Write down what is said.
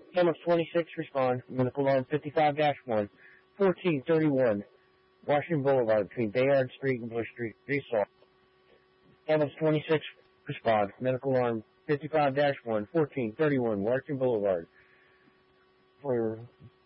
Ambulance 26 respond. Medical alarm 55-1, 1431 Washington Boulevard between Bayard Street and Bush Street, Resaw. Ambulance 26 respond. Medical alarm 55-1, 1431 Washington Boulevard for